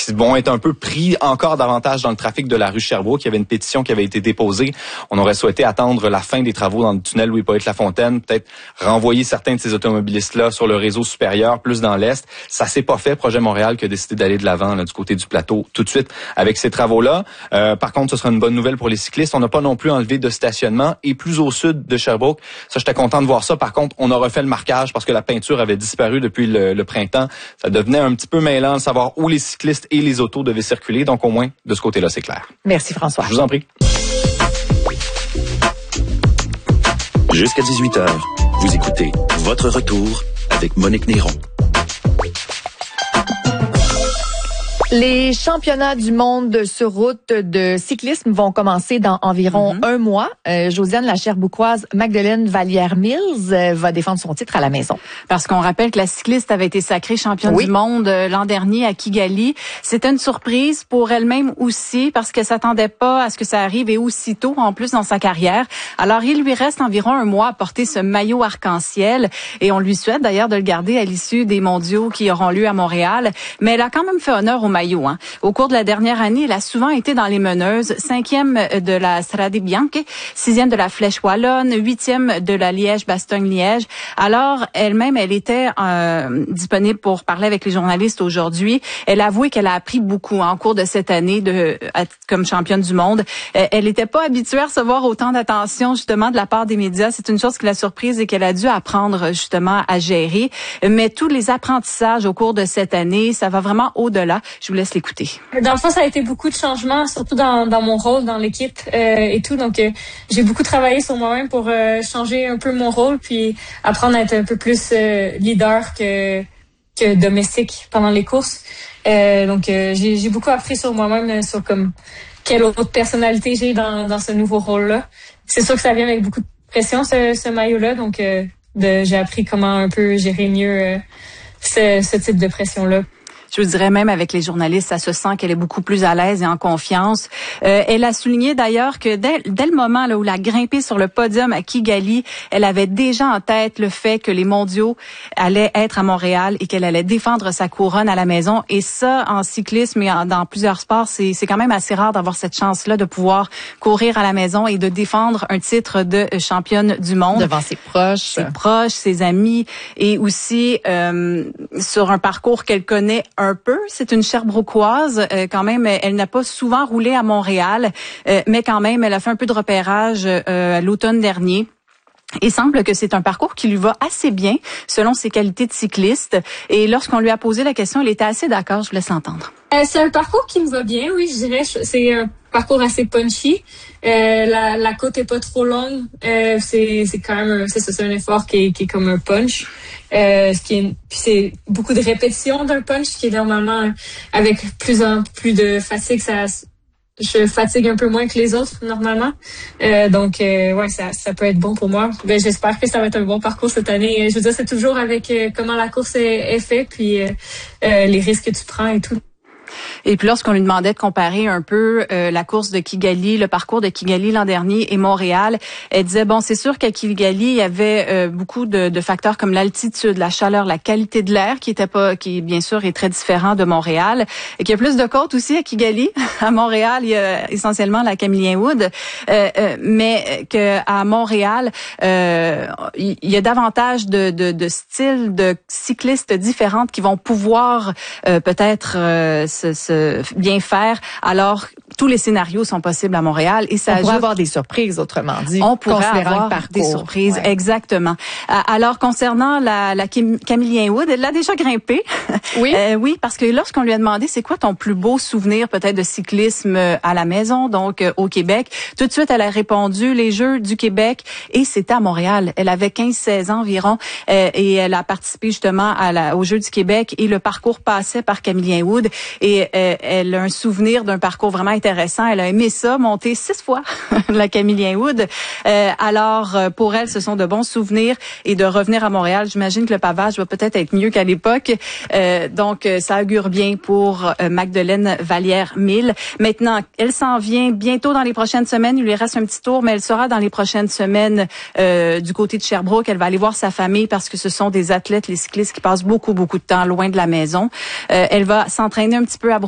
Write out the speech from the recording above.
qui vont être un peu pris encore davantage dans le trafic de la rue Sherbrooke. Il y avait une pétition qui avait été déposée. On aurait souhaité attendre la fin des travaux dans le tunnel Louis-Poët-Lafontaine, peut-être renvoyer certains de ces automobilistes-là sur le réseau supérieur, plus dans l'Est. Ça s'est pas fait. Projet Montréal qui a décidé d'aller de l'avant là, du côté du plateau tout de suite avec ces travaux-là. Par contre, ce sera une bonne nouvelle pour les cyclistes. On n'a pas non plus enlevé de stationnement. Et plus au sud de Sherbrooke, ça, j'étais content de voir ça. Par contre, on a refait le marquage parce que la peinture avait disparu depuis le printemps. Ça devenait un petit peu mêlant de savoir où les cyclistes et les autos devaient circuler. Donc, au moins, de ce côté-là, c'est clair. Merci, François. Je vous en prie. Jusqu'à 18h, vous écoutez Votre Retour avec Monique Néron. Les championnats du monde sur route de cyclisme vont commencer dans environ un mois. Josiane, la Cherbouquoise Magdeleine Vallière-Mills va défendre son titre à la maison. Parce qu'on rappelle que la cycliste avait été sacrée championne du monde l'an dernier à Kigali. C'était une surprise pour elle-même aussi parce qu'elle s'attendait pas à ce que ça arrive et aussitôt en plus dans sa carrière. Alors il lui reste environ un mois à porter ce maillot arc-en-ciel et on lui souhaite d'ailleurs de le garder à l'issue des mondiaux qui auront lieu à Montréal. Mais elle a quand même fait honneur au maillot. Au cours de la dernière année, elle a souvent été dans les meneuses, 5e de la Strade Bianche, 6e de la Flèche Wallonne, 8e de la Liège-Bastogne-Liège. Alors, elle-même, elle était disponible pour parler avec les journalistes aujourd'hui. Elle a avoué qu'elle a appris beaucoup en cours de cette année comme championne du monde. Elle n'était pas habituée à recevoir autant d'attention justement de la part des médias. C'est une chose qui l'a surprise et qu'elle a dû apprendre justement à gérer. Mais tous les apprentissages au cours de cette année, ça va vraiment au-delà. Je vous laisse l'écouter. Dans le fond, ça a été beaucoup de changements, surtout dans mon rôle dans l'équipe et tout. Donc, j'ai beaucoup travaillé sur moi-même pour changer un peu mon rôle, puis apprendre à être un peu plus leader que domestique pendant les courses. Donc, j'ai beaucoup appris sur moi-même, sur comme quelle autre personnalité j'ai dans ce nouveau rôle-là. C'est sûr que ça vient avec beaucoup de pression, ce maillot-là. Donc, j'ai appris comment un peu gérer mieux ce type de pression-là. Je vous dirais même avec les journalistes, ça se sent qu'elle est beaucoup plus à l'aise et en confiance. Elle a souligné d'ailleurs que dès le moment là où elle a grimpé sur le podium à Kigali, elle avait déjà en tête le fait que les mondiaux allaient être à Montréal et qu'elle allait défendre sa couronne à la maison. Et ça, en cyclisme et dans plusieurs sports, c'est quand même assez rare d'avoir cette chance-là de pouvoir courir à la maison et de défendre un titre de championne du monde. Devant ses proches. Ses amis et aussi sur un parcours qu'elle connaît un peu. C'est une Cherbrouquoise. Quand même, elle n'a pas souvent roulé à Montréal, mais quand même, elle a fait un peu de repérage l'automne dernier. Il semble que c'est un parcours qui lui va assez bien, selon ses qualités de cycliste. Et lorsqu'on lui a posé la question, elle était assez d'accord. Je vous laisse l'entendre. C'est un parcours qui me va bien, oui, je dirais. C'est un parcours assez punchy. La côte est pas trop longue. C'est quand même, c'est un effort qui est comme un punch. Puis c'est beaucoup de répétitions d'un punch qui est normalement avec plus en plus de fatigue, je fatigue un peu moins que les autres normalement. Donc ouais, ça peut être bon pour moi. Ben, j'espère que ça va être un bon parcours cette année. Je veux dire, c'est toujours avec comment la course est faite, puis les risques que tu prends et tout. Et puis lorsqu'on lui demandait de comparer un peu la course de Kigali, le parcours de Kigali l'an dernier et Montréal, elle disait bon, c'est sûr qu'à Kigali, il y avait beaucoup de facteurs comme l'altitude, la chaleur, la qualité de l'air qui bien sûr est très différent de Montréal, et qu'il y a plus de côtes aussi à Kigali. À Montréal, il y a essentiellement la Camillien Wood, mais que à Montréal, il y a davantage de styles de cyclistes différentes qui vont pouvoir peut-être bien faire. Alors, tous les scénarios sont possibles à Montréal et ça pourrait avoir des surprises, autrement dit. On pourrait avoir des surprises, exactement. Alors, concernant la Camillien Wood, elle l'a déjà grimpé. Oui. Oui, parce que lorsqu'on lui a demandé c'est quoi ton plus beau souvenir peut-être de cyclisme à la maison, donc au Québec, tout de suite elle a répondu les Jeux du Québec et c'était à Montréal. Elle avait 15-16 ans environ et elle a participé justement aux Jeux du Québec et le parcours passait par Camillien Wood et elle a un souvenir d'un parcours vraiment intéressant. Elle a aimé ça, monter 6 fois la Camillien Wood. Alors, pour elle, ce sont de bons souvenirs et de revenir à Montréal, j'imagine que le pavage va peut-être être mieux qu'à l'époque. Donc, ça augure bien pour Magdeleine Vallière-Mills. Maintenant, elle s'en vient bientôt dans les prochaines semaines. Il lui reste un petit tour, mais elle sera dans les prochaines semaines du côté de Sherbrooke. Elle va aller voir sa famille parce que ce sont des athlètes, les cyclistes, qui passent beaucoup de temps loin de la maison. Elle va s'entraîner un petit peu à